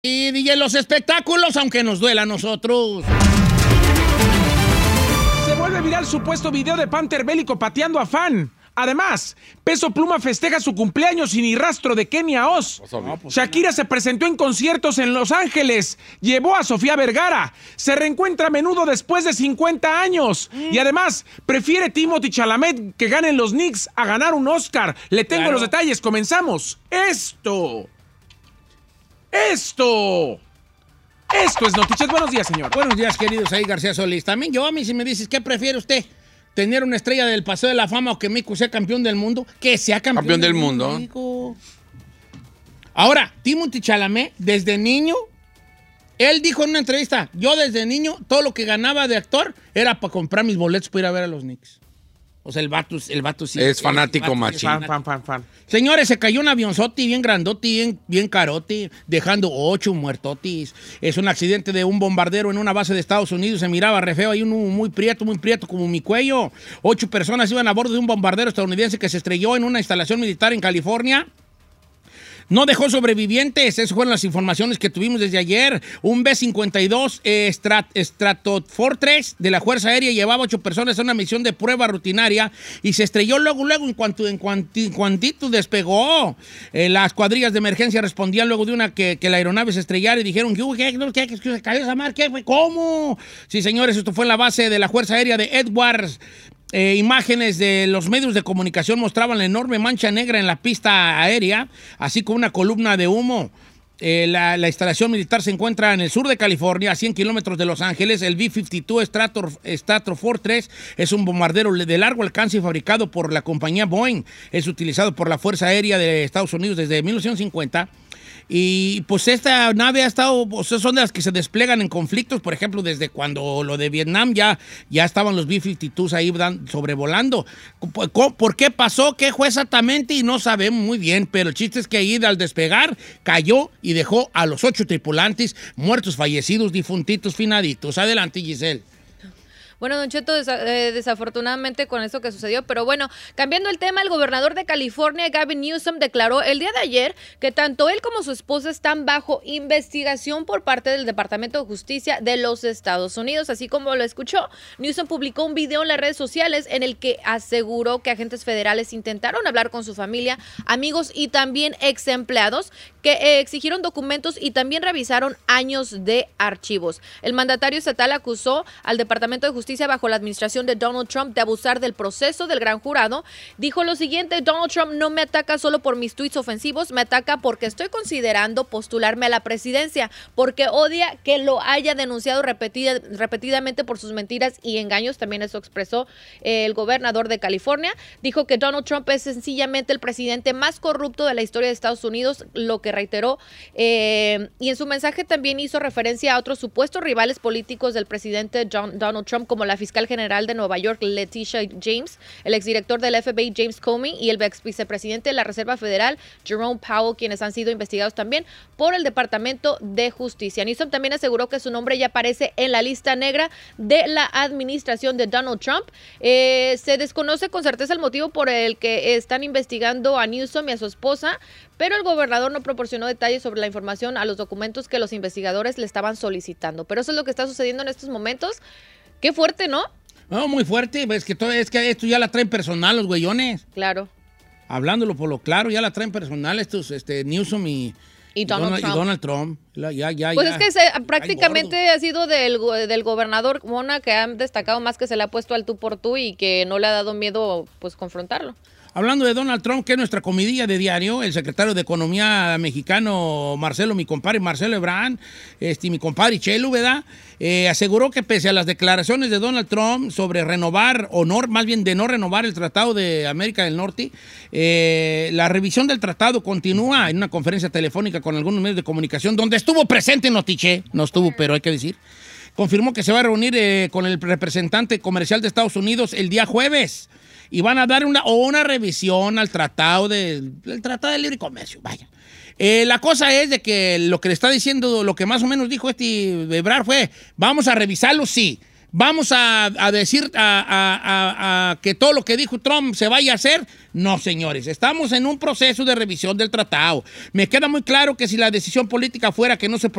Y DJ, los espectáculos, aunque nos duela a nosotros. Se vuelve viral supuesto video de Panther Bélico pateando a fan. Además, Peso Pluma festeja su cumpleaños sin ni rastro de Kenia Oz. Shakira se presentó en conciertos en Los Ángeles. Llevó a Sofía Vergara. Se reencuentra a menudo después de 50 años. Y además, prefiere Timothée Chalamet que ganen los Knicks a ganar un Oscar. Le tengo los detalles. Comenzamos. Esto es Noticias. Buenos días, señor. Buenos días, queridos. Ahí García Solís. También yo a mí, si me dices, ¿qué prefiere usted? ¿Tener una estrella del Paseo de la Fama o que México sea campeón del mundo? Que sea campeón del mundo. México. Ahora, Timothée Chalamet, desde niño, él dijo en una entrevista, yo desde niño, todo lo que ganaba de actor era para comprar mis boletos para ir a ver a los Knicks. O sea, el vato sí. Es fanático machín. Fan. Señores, se cayó un avionzote bien grandote, bien carote, dejando 8 muertotis. Es un accidente de un bombardero en una base de Estados Unidos. Se miraba re feo. Hay uno muy prieto como mi cuello. 8 personas iban a bordo de un bombardero estadounidense que se estrelló en una instalación militar en California. No dejó sobrevivientes, esas fueron las informaciones que tuvimos desde ayer. Un B-52 Stratofortress de la Fuerza Aérea llevaba 8 personas a una misión de prueba rutinaria y se estrelló luego, en cuantito despegó. Las cuadrillas de emergencia respondían luego de que la aeronave se estrellara y dijeron, ¿qué se cayó esa mar? ¿Qué fue? ¿Cómo? Sí, señores, esto fue en la base de la Fuerza Aérea de Edwards. Imágenes de los medios de comunicación mostraban la enorme mancha negra en la pista aérea, así como una columna de humo. La instalación militar se encuentra en el sur de California, a 100 kilómetros de Los Ángeles. El B-52 Stratofortress es un bombardero de largo alcance fabricado por la compañía Boeing. Es utilizado por la Fuerza Aérea de Estados Unidos desde 1950. Y pues esta nave ha estado, pues son de las que se despliegan en conflictos, por ejemplo, desde cuando lo de Vietnam ya estaban los B-52s ahí sobrevolando. ¿Por qué pasó? ¿Qué fue exactamente? Y no sabemos muy bien, pero el chiste es que ahí al despegar cayó y dejó a los 8 tripulantes muertos, fallecidos, difuntitos, finaditos. Adelante, Giselle. Bueno, Don Cheto, desafortunadamente con eso que sucedió, pero bueno, cambiando el tema, el gobernador de California, Gavin Newsom, declaró el día de ayer que tanto él como su esposa están bajo investigación por parte del Departamento de Justicia de los Estados Unidos. Así como lo escuchó, Newsom publicó un video en las redes sociales en el que aseguró que agentes federales intentaron hablar con su familia, amigos y también ex empleados que exigieron documentos y también revisaron años de archivos. El mandatario estatal acusó al Departamento de Justicia bajo la administración de Donald Trump de abusar del proceso del gran jurado. Dijo lo siguiente: Donald Trump no me ataca solo por mis tweets ofensivos, me ataca porque estoy considerando postularme a la presidencia, porque odia que lo haya denunciado repetidamente por sus mentiras y engaños. También eso expresó el gobernador de California. Dijo que Donald Trump es sencillamente el presidente más corrupto de la historia de Estados Unidos, lo que reiteró, y en su mensaje también hizo referencia a otros supuestos rivales políticos del presidente Donald Trump, como la fiscal general de Nueva York, Letitia James, el exdirector del FBI, James Comey, y el ex vicepresidente de la Reserva Federal, Jerome Powell, quienes han sido investigados también por el Departamento de Justicia. Newsom también aseguró que su nombre ya aparece en la lista negra de la administración de Donald Trump. Se desconoce con certeza el motivo por el que están investigando a Newsom y a su esposa, pero el gobernador no proporcionó detalles sobre la información a los documentos que los investigadores le estaban solicitando. Pero eso es lo que está sucediendo en estos momentos. Qué fuerte, ¿no? No, muy fuerte. Es que esto ya la traen personal los güeyones. Claro. Hablándolo por lo claro, ya la traen personal estos Newsom y Donald Trump. Es que prácticamente ha sido del gobernador Mona que han destacado más, que se le ha puesto al tú por tú y que no le ha dado miedo pues confrontarlo. Hablando de Donald Trump, que es nuestra comidilla de diario, el secretario de Economía mexicano, mi compadre Marcelo Ebrard, mi compadre Chelo, ¿verdad? Aseguró que pese a las declaraciones de Donald Trump sobre renovar, más bien de no renovar el Tratado de América del Norte, la revisión del tratado continúa. En una conferencia telefónica con algunos medios de comunicación, donde estuvo presente Notiche, no estuvo, pero hay que decir, confirmó que se va a reunir con el representante comercial de Estados Unidos el día jueves. Y van a dar una revisión al Tratado de Libre Comercio, vaya. La cosa es de que lo que le está diciendo, lo que más o menos dijo Ebrard fue, vamos a revisarlo, sí, ¿Vamos a decir que todo lo que dijo Trump se vaya a hacer? No, señores. Estamos en un proceso de revisión del tratado. Me queda muy claro que si la decisión política fuera que no se